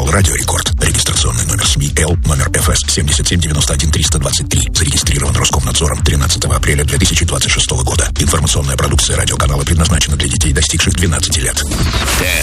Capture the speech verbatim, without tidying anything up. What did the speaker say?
Телеканал «Радио Рекорд». Регистрационный номер СМИ Л, номер эф эс семь семь девять один триста двадцать три. Зарегистрирован Роскомнадзором тринадцатого апреля две тысячи двадцать шестого года. Информационная продукция радиоканала предназначена для детей, достигших двенадцати лет.